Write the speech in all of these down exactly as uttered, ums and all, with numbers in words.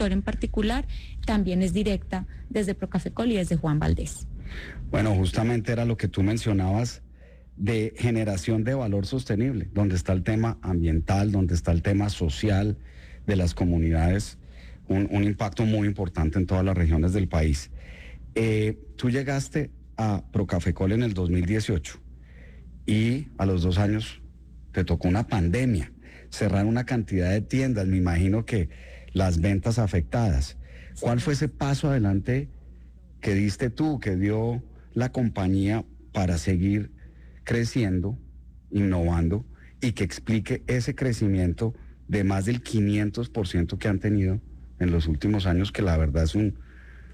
sector en particular, también es directa desde Procafecol y desde Juan Valdez. Bueno, justamente era lo que tú mencionabas de generación de valor sostenible, donde está el tema ambiental, donde está el tema social de las comunidades, un, un impacto muy importante en todas las regiones del país. Eh, tú llegaste a Procafecol en el dos mil dieciocho y a los dos años te tocó una pandemia, cerrar una cantidad de tiendas, me imagino que las ventas afectadas. ¿Cuál fue ese paso adelante que diste tú, que dio la compañía para seguir creciendo, innovando y que explique ese crecimiento de más del quinientos por ciento que han tenido en los últimos años, que la verdad es un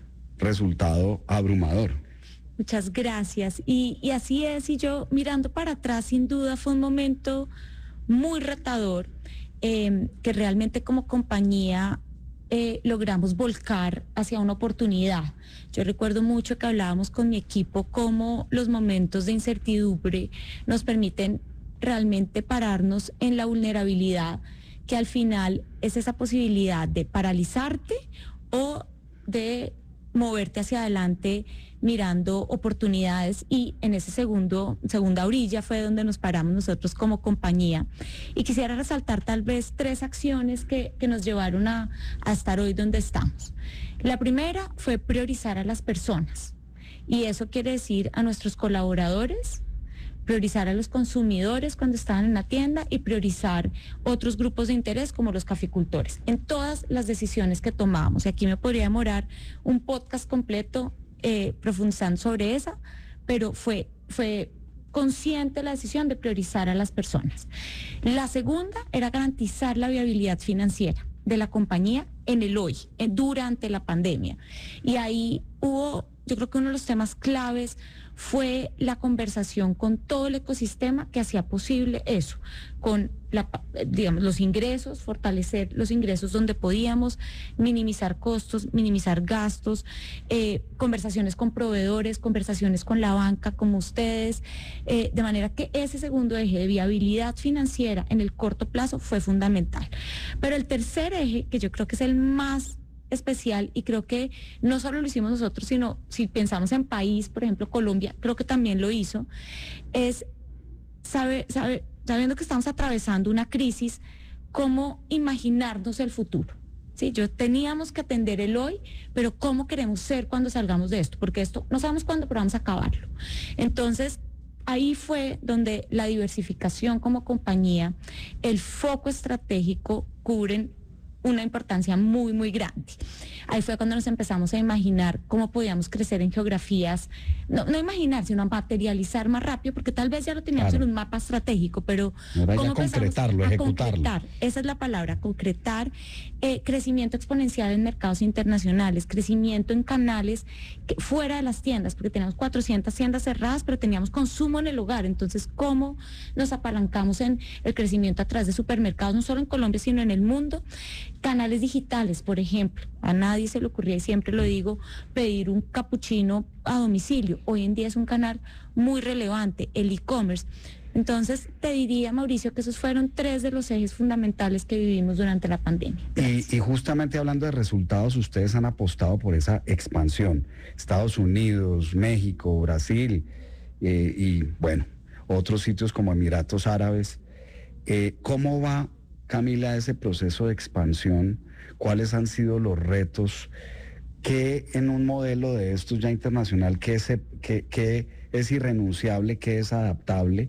resultado abrumador? Muchas gracias. Y, y así es, y yo mirando para atrás, sin duda fue un momento muy retador, eh, que realmente como compañía eh, logramos volcar hacia una oportunidad. Yo recuerdo mucho que hablábamos con mi equipo cómo los momentos de incertidumbre nos permiten realmente pararnos en la vulnerabilidad, que al final es esa posibilidad de paralizarte o de moverte hacia adelante mirando oportunidades, y en ese segundo, segunda orilla fue donde nos paramos nosotros como compañía. Y quisiera resaltar tal vez tres acciones que, que nos llevaron a, a estar hoy donde estamos. La primera fue priorizar a las personas, y eso quiere decir a nuestros colaboradores, priorizar a los consumidores cuando estaban en la tienda y priorizar otros grupos de interés como los caficultores en todas las decisiones que tomábamos. Y aquí me podría demorar un podcast completo eh, profundizando sobre esa, pero fue, fue consciente la decisión de priorizar a las personas. La segunda era garantizar la viabilidad financiera de la compañía en el hoy, en, durante la pandemia. Y ahí hubo, yo creo que uno de los temas claves fue la conversación con todo el ecosistema que hacía posible eso, con la, digamos, los ingresos, fortalecer los ingresos donde podíamos, minimizar costos, minimizar gastos, eh, conversaciones con proveedores, conversaciones con la banca como ustedes, eh, de manera que ese segundo eje de viabilidad financiera en el corto plazo fue fundamental. Pero el tercer eje, que yo creo que es el más especial, y creo que no solo lo hicimos nosotros, sino si pensamos en país, por ejemplo Colombia, creo que también lo hizo, es saber, saber, sabiendo que estamos atravesando una crisis, cómo imaginarnos el futuro. Sí, yo teníamos que atender el hoy, pero cómo queremos ser cuando salgamos de esto, porque esto no sabemos cuándo, pero vamos a acabarlo. Entonces, ahí fue donde la diversificación como compañía, el foco estratégico cubren una importancia muy, muy grande. Ahí fue cuando nos empezamos a imaginar cómo podíamos crecer en geografías, no, no imaginar, sino a materializar más rápido, porque tal vez ya lo teníamos claro en un mapa estratégico, pero ahora cómo concretarlo, ejecutarlo. Concretar, esa es la palabra, concretar, eh, crecimiento exponencial en mercados internacionales, crecimiento en canales que, fuera de las tiendas, porque teníamos cuatrocientas tiendas cerradas, pero teníamos consumo en el hogar. Entonces, ¿cómo nos apalancamos en el crecimiento a través de supermercados, no solo en Colombia, sino en el mundo? Canales digitales, por ejemplo, a nadie se le ocurría, y siempre lo digo, pedir un capuchino a domicilio. Hoy en día es un canal muy relevante, el e-commerce. Entonces, te diría, Mauricio, que esos fueron tres de los ejes fundamentales que vivimos durante la pandemia. Y, y justamente hablando de resultados, ustedes han apostado por esa expansión. Estados Unidos, México, Brasil, eh, y bueno, otros sitios como Emiratos Árabes. Eh, ¿Cómo va, Camila, ese proceso de expansión? ¿Cuáles han sido los retos? ¿Qué en un modelo de estos ya internacional, qué es, qué, qué es irrenunciable, qué es adaptable?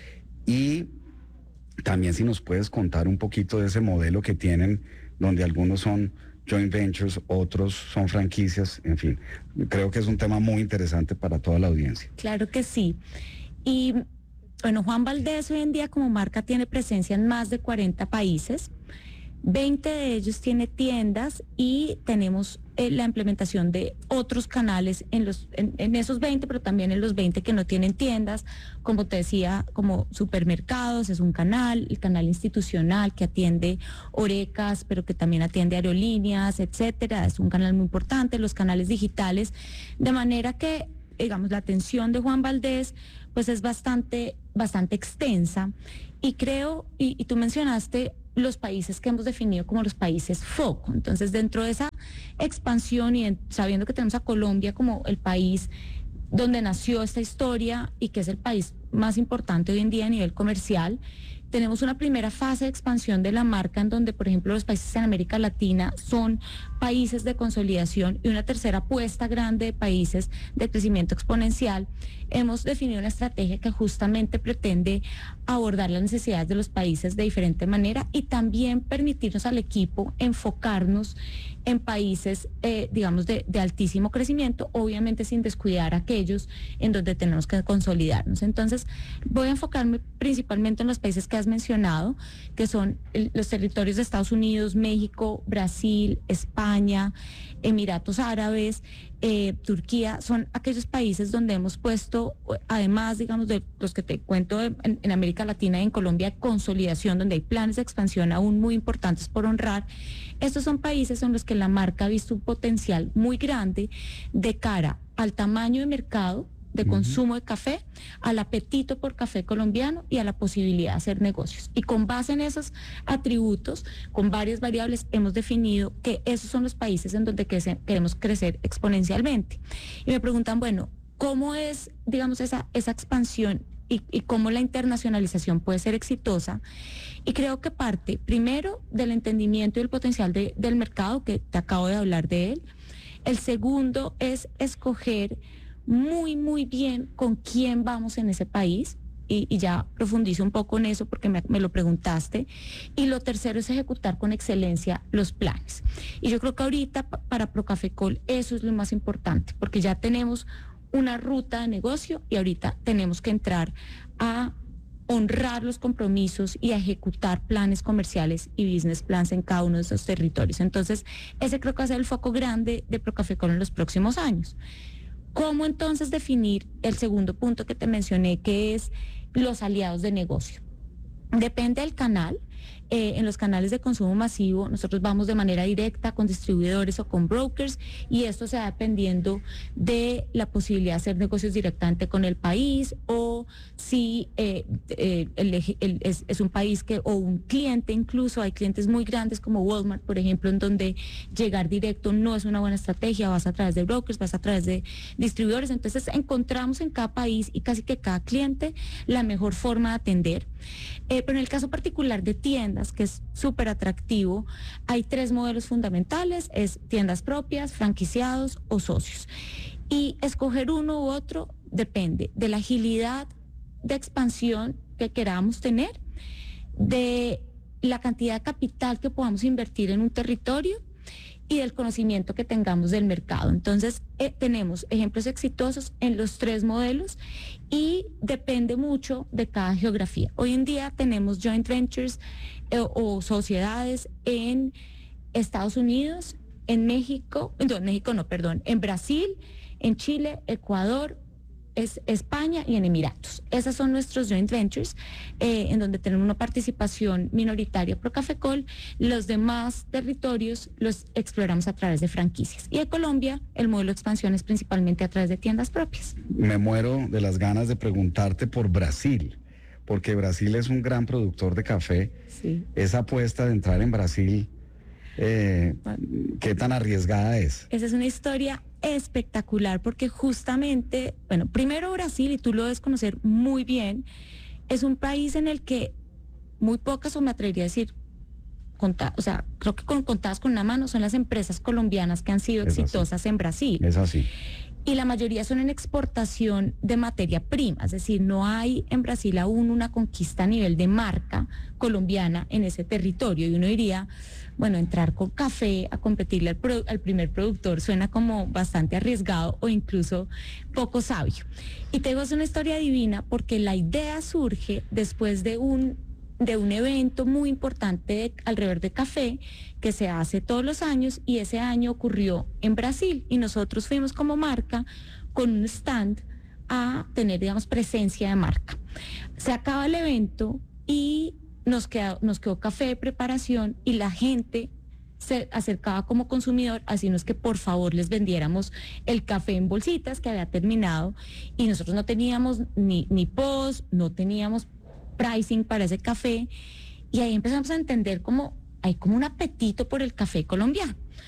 Y también si nos puedes contar un poquito de ese modelo que tienen, donde algunos son joint ventures, otros son franquicias, en fin. Creo que es un tema muy interesante para toda la audiencia. Claro que sí. Y bueno, Juan Valdez hoy en día como marca tiene presencia en más de cuarenta países, veinte de ellos tiene tiendas, y tenemos eh, la implementación de otros canales en, los, en, en esos veinte, pero también en los veinte que no tienen tiendas, como te decía, como supermercados, es un canal, el canal institucional que atiende Horecas, pero que también atiende aerolíneas, etcétera, es un canal muy importante, los canales digitales, de manera que, digamos, la atención de Juan Valdez pues es bastante, bastante extensa, y creo, y, y tú mencionaste los países que hemos definido como los países foco. Entonces, dentro de esa expansión y en, sabiendo que tenemos a Colombia como el país donde nació esta historia y que es el país más importante hoy en día a nivel comercial, tenemos una primera fase de expansión de la marca en donde, por ejemplo, los países en América Latina son países de consolidación y una tercera apuesta grande de países de crecimiento exponencial. Hemos definido una estrategia que justamente pretende abordar las necesidades de los países de diferente manera y también permitirnos al equipo enfocarnos en países, eh, digamos, de, de altísimo crecimiento, obviamente sin descuidar aquellos en donde tenemos que consolidarnos. Entonces, voy a enfocarme principalmente en los países que has mencionado, que son el, los territorios de Estados Unidos, México, Brasil, España, Emiratos Árabes, eh, Turquía. Son aquellos países donde hemos puesto, además, digamos, de los que te cuento en, en América Latina y en Colombia, consolidación, donde hay planes de expansión aún muy importantes por honrar. Estos son países en los que la marca ha visto un potencial muy grande de cara al tamaño de mercado de consumo de café, al apetito por café colombiano y a la posibilidad de hacer negocios. Y con base en esos atributos, con varias variables, hemos definido que esos son los países en donde crece, queremos crecer exponencialmente. Y me preguntan, bueno, ¿cómo es, digamos, esa, esa expansión y, y cómo la internacionalización puede ser exitosa? Y creo que parte, primero, del entendimiento y el potencial de, del mercado, que te acabo de hablar de él. El segundo es escoger muy, muy bien con quién vamos en ese país, y, y ya profundizo un poco en eso porque me, me lo preguntaste. Y lo tercero es ejecutar con excelencia los planes. Y yo creo que ahorita para Procafecol eso es lo más importante, porque ya tenemos una ruta de negocio y ahorita tenemos que entrar a honrar los compromisos y a ejecutar planes comerciales y business plans en cada uno de esos territorios. Entonces, ese creo que va a ser el foco grande de Procafecol en los próximos años. ¿Cómo entonces definir el segundo punto que te mencioné, que es los aliados de negocio? Depende del canal. Eh, en los canales de consumo masivo nosotros vamos de manera directa con distribuidores o con brokers, y esto se va dependiendo de la posibilidad de hacer negocios directamente con el país, o si eh, eh, el, el, es, es un país que, o un cliente, incluso hay clientes muy grandes como Walmart, por ejemplo, en donde llegar directo no es una buena estrategia, vas a través de brokers, vas a través de distribuidores. Entonces encontramos en cada país y casi que cada cliente la mejor forma de atender. Eh, pero en el caso particular de tiendas, que es súper atractivo, hay tres modelos fundamentales: es tiendas propias, franquiciados o socios. Y escoger uno u otro depende de la agilidad de expansión que queramos tener, de la cantidad de capital que podamos invertir en un territorio y del conocimiento que tengamos del mercado. Entonces, eh, tenemos ejemplos exitosos en los tres modelos y depende mucho de cada geografía. Hoy en día tenemos joint ventures eh, o sociedades en Estados Unidos, en México, no, en México no, perdón, en Brasil, en Chile, Ecuador, es España y en Emiratos. Esos son nuestros joint ventures, eh, en donde tenemos una participación minoritaria Procafecol. Los demás territorios los exploramos a través de franquicias. Y en Colombia, el modelo de expansión es principalmente a través de tiendas propias. Me muero de las ganas de preguntarte por Brasil, porque Brasil es un gran productor de café. Sí. Esa apuesta de entrar en Brasil, eh, ¿qué tan arriesgada es? Esa es una historia espectacular, porque justamente, bueno, primero Brasil, y tú lo debes conocer muy bien, es un país en el que muy pocas, o me atrevería a decir, conta, o sea, creo que con, contadas con una mano son las empresas colombianas que han sido Es exitosas así. en Brasil. Es así. Y la mayoría son en exportación de materia prima, es decir, no hay en Brasil aún una conquista a nivel de marca colombiana en ese territorio. Y uno diría, bueno, entrar con café a competirle al, pro, al primer productor suena como bastante arriesgado o incluso poco sabio. Y te digo, es una historia divina porque la idea surge después de un, de un evento muy importante de, alrededor de café que se hace todos los años, y ese año ocurrió en Brasil y nosotros fuimos como marca con un stand a tener, digamos, presencia de marca. Se acaba el evento y nos quedó, nos quedó café de preparación y la gente se acercaba como consumidor, así no es que por favor les vendiéramos el café en bolsitas que había terminado, y nosotros no teníamos ni, ni post, no teníamos pricing para ese café, y ahí empezamos a entender como hay como un apetito por el café colombiano.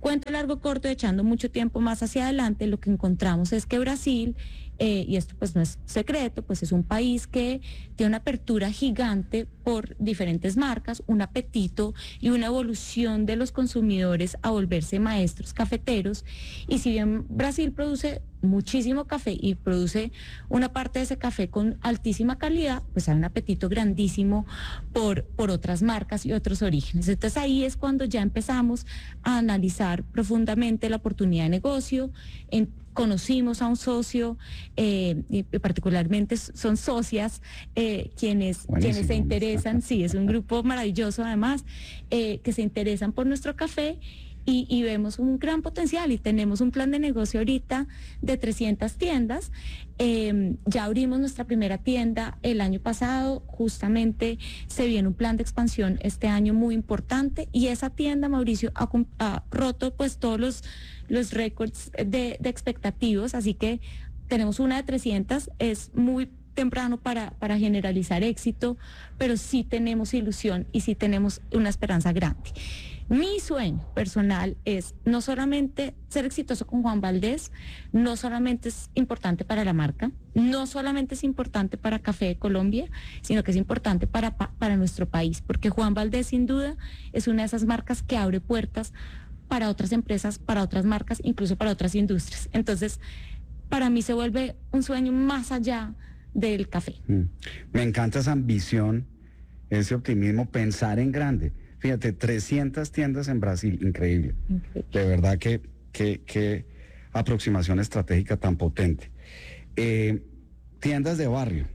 Cuento largo corto, echando mucho tiempo más hacia adelante, lo que encontramos es que Brasil, eh, y esto pues no es secreto, pues es un país que tiene una apertura gigante por diferentes marcas, un apetito y una evolución de los consumidores a volverse maestros cafeteros. Y si bien Brasil produce muchísimo café y produce una parte de ese café con altísima calidad, pues hay un apetito grandísimo por, por otras marcas y otros orígenes. Entonces ahí es cuando ya empezamos a analizar profundamente la oportunidad de negocio. En, conocimos a un socio, eh, y particularmente son socias eh, quienes, quienes se interesan, sí, es un grupo maravilloso además, eh, que se interesan por nuestro café. Y, y vemos un gran potencial y tenemos un plan de negocio ahorita de trescientas tiendas. Eh, ya abrimos nuestra primera tienda el año pasado, justamente se viene un plan de expansión este año muy importante y esa tienda, Mauricio, ha, ha roto pues todos los, los récords de, de expectativos, así que tenemos una de trescientas, es muy temprano para, para generalizar éxito, pero sí tenemos ilusión y sí tenemos una esperanza grande. Mi sueño personal es no solamente ser exitoso con Juan Valdez, no solamente es importante para la marca, no solamente es importante para Café de Colombia, sino que es importante para, para nuestro país, porque Juan Valdez sin duda es una de esas marcas que abre puertas para otras empresas, para otras marcas, incluso para otras industrias. Entonces, para mí se vuelve un sueño más allá del café. Me encanta esa ambición, ese optimismo, pensar en grande. Fíjate, trescientas tiendas en Brasil, increíble. increíble. De verdad que, que, que aproximación estratégica tan potente. Eh, tiendas de barrio.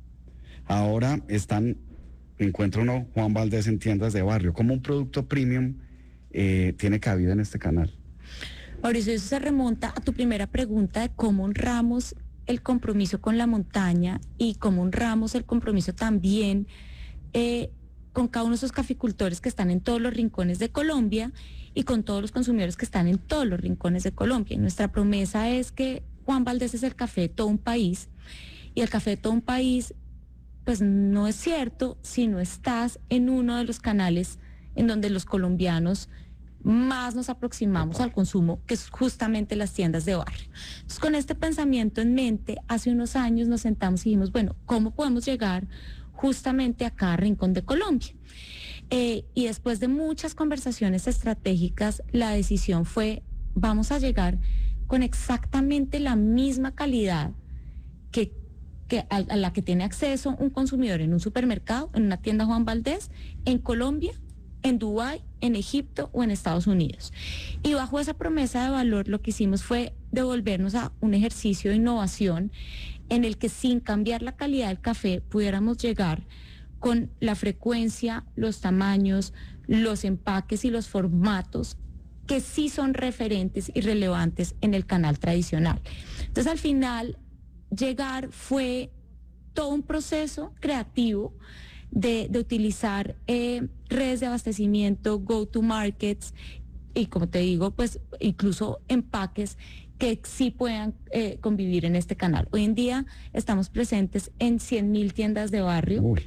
Ahora están, encuentro uno, Juan Valdez en tiendas de barrio. ¿Cómo un producto premium eh, tiene cabida en este canal? Mauricio, eso se remonta a tu primera pregunta de cómo honramos el compromiso con la montaña y cómo honramos el compromiso también eh, con cada uno de esos caficultores que están en todos los rincones de Colombia y con todos los consumidores que están en todos los rincones de Colombia. Y nuestra promesa es que Juan Valdez es el café de todo un país, y el café de todo un país, pues no es cierto si no estás en uno de los canales en donde los colombianos más nos aproximamos al consumo, que es justamente las tiendas de barrio. Entonces, con este pensamiento en mente, hace unos años nos sentamos y dijimos, bueno, ¿cómo podemos llegar justamente a cada rincón de Colombia? Eh, y después de muchas conversaciones estratégicas, la decisión fue, vamos a llegar con exactamente la misma calidad que, que a, a la que tiene acceso un consumidor en un supermercado, en una tienda Juan Valdez, en Colombia, en Dubái, en Egipto o en Estados Unidos. Y bajo esa promesa de valor, lo que hicimos fue devolvernos a un ejercicio de innovación en el que, sin cambiar la calidad del café, pudiéramos llegar con la frecuencia, los tamaños, los empaques y los formatos que sí son referentes y relevantes en el canal tradicional. Entonces, al final, llegar fue todo un proceso creativo de, de utilizar eh, redes de abastecimiento, go-to-markets y, como te digo, pues incluso empaques que sí puedan eh, convivir en este canal. Hoy en día estamos presentes en cien mil tiendas de barrio. Uy,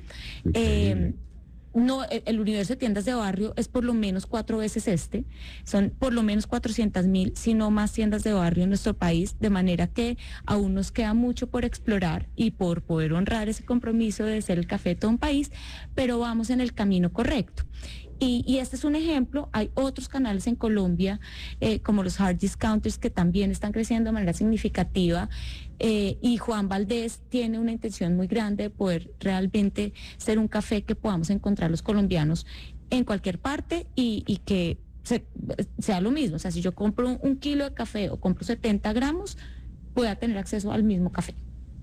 eh, no, el, el universo de tiendas de barrio es por lo menos cuatro veces este, son por lo menos cuatrocientas mil, si no más tiendas de barrio en nuestro país, de manera que aún nos queda mucho por explorar y por poder honrar ese compromiso de ser el café de todo un país, pero vamos en el camino correcto. Y, y este es un ejemplo. Hay otros canales en Colombia, eh, como los hard discounters, que también están creciendo de manera significativa, eh, y Juan Valdez tiene una intención muy grande de poder realmente ser un café que podamos encontrar los colombianos en cualquier parte y, y que se, sea lo mismo. O sea, si yo compro un, un kilo de café o compro setenta gramos, pueda tener acceso al mismo café.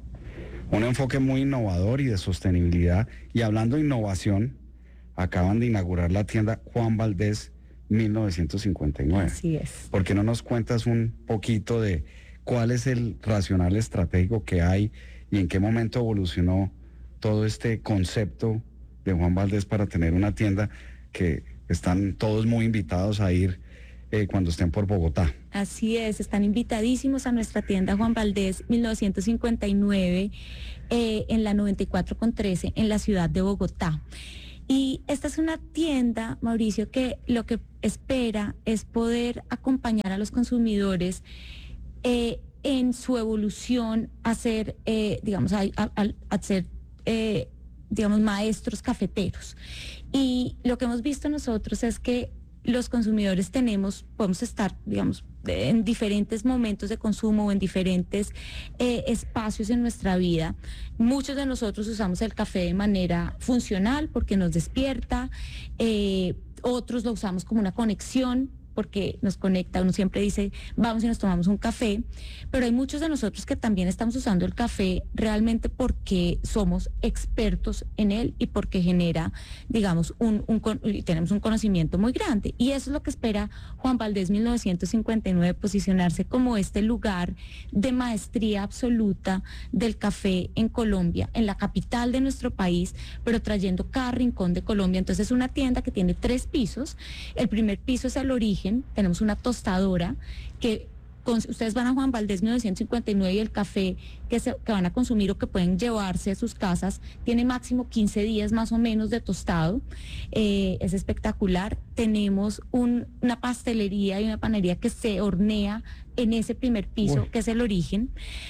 Un enfoque muy innovador y de sostenibilidad. Y hablando de innovación, acaban de inaugurar la tienda Juan Valdez mil novecientos cincuenta y nueve. Así es. ¿Por qué no nos cuentas un poquito de cuál es el racional estratégico que hay y en qué momento evolucionó todo este concepto de Juan Valdez para tener una tienda que están todos muy invitados a ir eh, cuando estén por Bogotá? Así es, están invitadísimos a nuestra tienda Juan Valdez mil novecientos cincuenta y nueve eh, en la noventa y cuatro con trece en la ciudad de Bogotá. Y esta es una tienda, Mauricio, que lo que espera es poder acompañar a los consumidores eh, en su evolución a ser, eh, digamos, a, a, a ser, eh, digamos, maestros cafeteros. Y lo que hemos visto nosotros es que los consumidores tenemos, podemos estar, digamos, en diferentes momentos de consumo o en diferentes eh, espacios en nuestra vida. Muchos de nosotros usamos el café de manera funcional porque nos despierta, eh, otros lo usamos como una conexión porque nos conecta, uno siempre dice, vamos y nos tomamos un café, pero hay muchos de nosotros que también estamos usando el café realmente porque somos expertos en él y porque genera, digamos, un, un tenemos un conocimiento muy grande. Y eso es lo que espera Juan Valdez mil novecientos cincuenta y nueve, posicionarse como este lugar de maestría absoluta del café en Colombia, en la capital de nuestro país, pero trayendo cada rincón de Colombia. Entonces es una tienda que tiene tres pisos. El primer piso es el origen. Tenemos una tostadora que con, ustedes van a Juan Valdez mil novecientos cincuenta y nueve y el café que, se, que van a consumir o que pueden llevarse a sus casas tiene máximo quince días más o menos de tostado. Eh, es espectacular. Tenemos un, una pastelería y una panadería que se hornea en ese primer piso, Uy. que es el origen.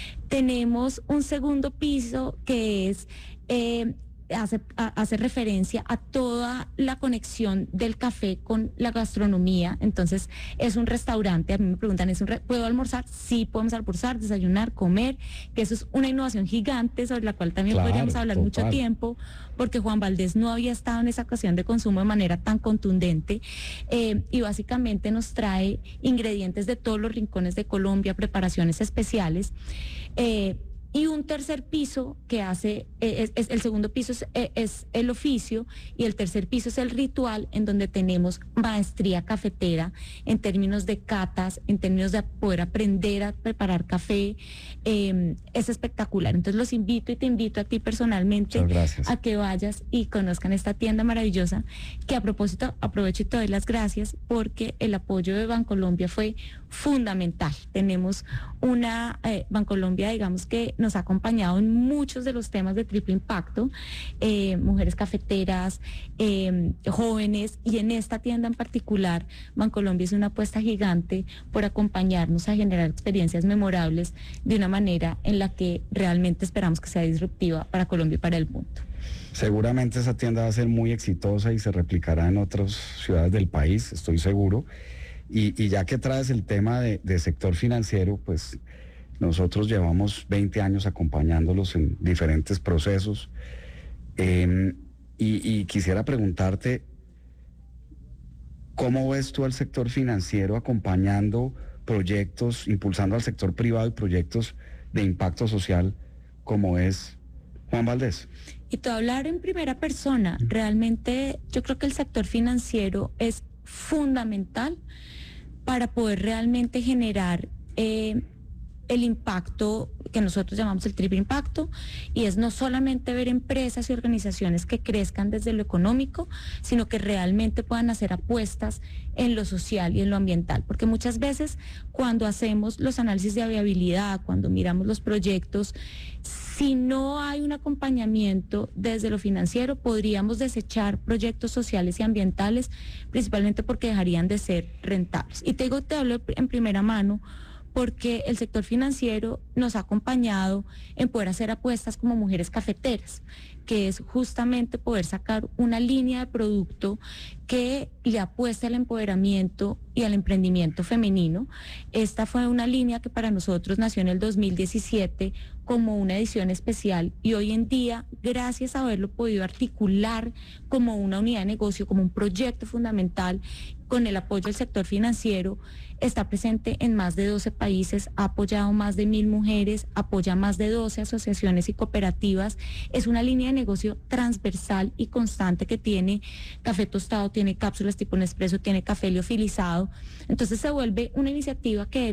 Tenemos un segundo piso que es... Eh, Hace, hace referencia a toda la conexión del café con la gastronomía. Entonces es un restaurante, a mí me preguntan, ¿es un re- ¿puedo almorzar? Sí, podemos almorzar, desayunar, comer, que eso es una innovación gigante sobre la cual también claro, podríamos hablar total. mucho tiempo, porque Juan Valdez no había estado en esa ocasión de consumo de manera tan contundente, eh, y básicamente nos trae ingredientes de todos los rincones de Colombia, preparaciones especiales, eh, y un tercer piso que hace, es, es, el segundo piso es, es el oficio y el tercer piso es el ritual, en donde tenemos maestría cafetera en términos de catas, en términos de poder aprender a preparar café. Eh, es espectacular. Entonces los invito y te invito a ti personalmente a que vayas y conozcan esta tienda maravillosa, que a propósito aprovecho y te doy las gracias porque el apoyo de Bancolombia fue fundamental. Tenemos una eh, Bancolombia, digamos, que nos ha acompañado en muchos de los temas de triple impacto, eh, mujeres cafeteras, eh, jóvenes, y en esta tienda en particular, Bancolombia es una apuesta gigante por acompañarnos a generar experiencias memorables de una manera en la que realmente esperamos que sea disruptiva para Colombia y para el mundo. Seguramente esa tienda va a ser muy exitosa y se replicará en otras ciudades del país, estoy seguro. Y, y ya que traes el tema de, de sector financiero, pues nosotros llevamos veinte años acompañándolos en diferentes procesos. Eh, y, y quisiera preguntarte, ¿cómo ves tú al sector financiero acompañando proyectos, impulsando al sector privado y proyectos de impacto social como es Juan Valdez? Y te voy a hablar en primera persona. Realmente yo creo que el sector financiero es fundamental para poder realmente generar eh, el impacto que nosotros llamamos el triple impacto, y es no solamente ver empresas y organizaciones que crezcan desde lo económico, sino que realmente puedan hacer apuestas en lo social y en lo ambiental, porque muchas veces cuando hacemos los análisis de viabilidad, cuando miramos los proyectos, si no hay un acompañamiento desde lo financiero, podríamos desechar proyectos sociales y ambientales, principalmente porque dejarían de ser rentables. Y te digo, te hablo en primera mano, porque el sector financiero nos ha acompañado en poder hacer apuestas como mujeres cafeteras, que es justamente poder sacar una línea de producto que le apueste al empoderamiento y al emprendimiento femenino. Esta fue una línea que para nosotros nació en el dos mil diecisiete como una edición especial, y hoy en día, gracias a haberlo podido articular como una unidad de negocio, como un proyecto fundamental, con el apoyo del sector financiero, está presente en más de doce países, ha apoyado más de mil mujeres, apoya más de doce asociaciones y cooperativas. Es una línea de negocio transversal y constante que tiene café tostado, tiene cápsulas tipo Nespresso, tiene café liofilizado. Entonces se vuelve una iniciativa que era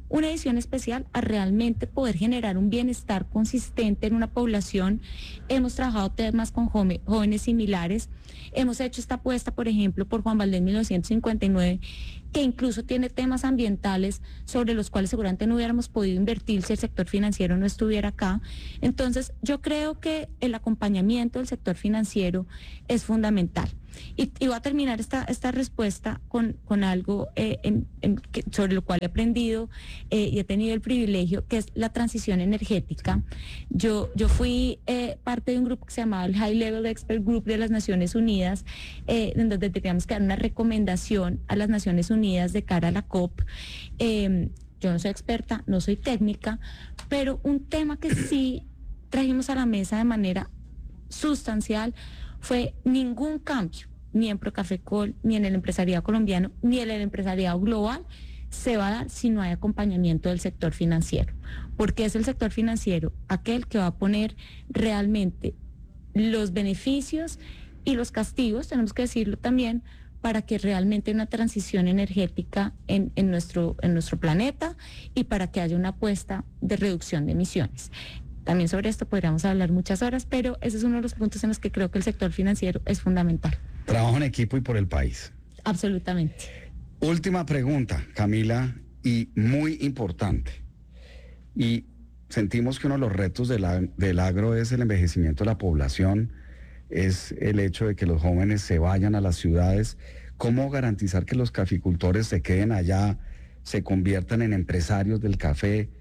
una edición especial a realmente poder generar un bienestar consistente en una población. Hemos trabajado temas con jóvenes similares. Hemos hecho esta apuesta, por ejemplo, por Juan Valdez mil novecientos cincuenta y nueve, que incluso tiene temas ambientales sobre los cuales seguramente no hubiéramos podido invertir si el sector financiero no estuviera acá. Entonces, yo creo que el acompañamiento del sector financiero es fundamental. Y, y voy a terminar esta, esta respuesta con, con algo eh, en, en que, sobre lo cual he aprendido eh, y he tenido el privilegio, que es la transición energética. Yo, yo fui eh, parte de un grupo que se llamaba el High Level Expert Group de las Naciones Unidas, eh, en donde teníamos que dar una recomendación a las Naciones Unidas de cara a la COP. Eh, yo no soy experta, no soy técnica, pero un tema que sí trajimos a la mesa de manera sustancial fue ningún cambio, ni en Procafecol, ni en el empresariado colombiano, ni en el empresariado global, se va a dar si no hay acompañamiento del sector financiero. Porque es el sector financiero aquel que va a poner realmente los beneficios y los castigos, tenemos que decirlo también, para que realmente haya una transición energética en, en, nuestro, en nuestro planeta y para que haya una apuesta de reducción de emisiones. También sobre esto podríamos hablar muchas horas, pero ese es uno de los puntos en los que creo que el sector financiero es fundamental. Trabajo en equipo y por el país. Absolutamente. Última pregunta, Camila, y muy importante. Y sentimos que uno de los retos de la, del agro es el envejecimiento de la población, es el hecho de que los jóvenes se vayan a las ciudades. ¿Cómo garantizar que los caficultores se queden allá, se conviertan en empresarios del café?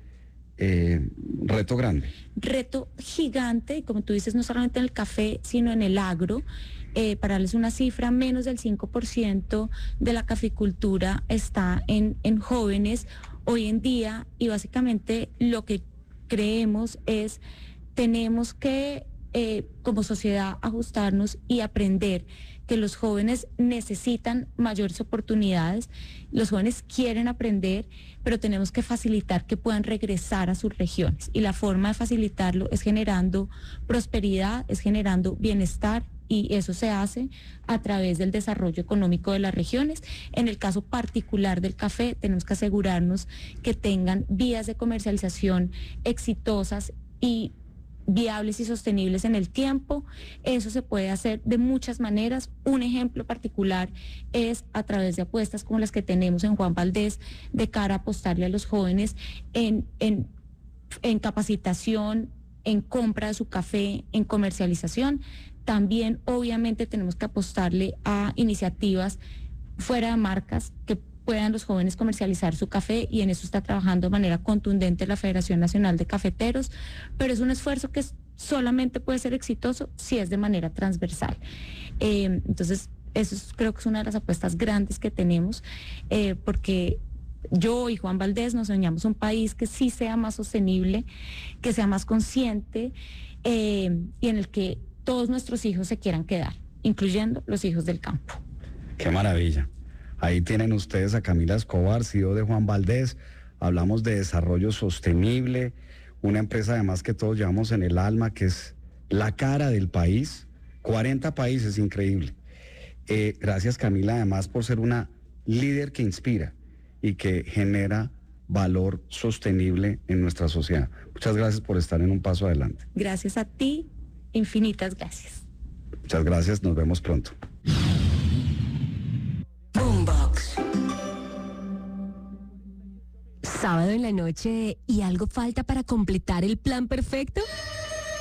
Eh, reto grande. Reto gigante, y como tú dices, no solamente en el café, sino en el agro. Eh, para darles una cifra, menos del cinco por ciento de la caficultura está en, en jóvenes hoy en día, y básicamente lo que creemos es, tenemos que eh, como sociedad ajustarnos y aprender que los jóvenes necesitan mayores oportunidades, los jóvenes quieren aprender, pero tenemos que facilitar que puedan regresar a sus regiones. Y la forma de facilitarlo es generando prosperidad, es generando bienestar, y eso se hace a través del desarrollo económico de las regiones. En el caso particular del café, tenemos que asegurarnos que tengan vías de comercialización exitosas y viables y sostenibles en el tiempo. Eso se puede hacer de muchas maneras. Un ejemplo particular es a través de apuestas como las que tenemos en Juan Valdez, de cara a apostarle a los jóvenes en, en, en capacitación, en compra de su café, en comercialización. También, obviamente, tenemos que apostarle a iniciativas fuera de marcas que puedan los jóvenes comercializar su café, y en eso está trabajando de manera contundente la Federación Nacional de Cafeteros, pero es un esfuerzo que solamente puede ser exitoso si es de manera transversal. Eh, entonces, eso es, creo que es una de las apuestas grandes que tenemos, eh, porque yo y Juan Valdez nos soñamos un país que sí sea más sostenible, que sea más consciente, eh, y en el que todos nuestros hijos se quieran quedar, incluyendo los hijos del campo. Qué maravilla. Ahí tienen ustedes a Camila Escobar, C E O de Juan Valdez. Hablamos de desarrollo sostenible, una empresa además que todos llevamos en el alma, que es la cara del país. cuarenta países, increíble. Eh, gracias, Camila, además por ser una líder que inspira y que genera valor sostenible en nuestra sociedad. Muchas gracias por estar en Un Paso Adelante. Gracias a ti, infinitas gracias. Muchas gracias, nos vemos pronto. Boombox. Sábado en la noche y algo falta para completar el plan perfecto.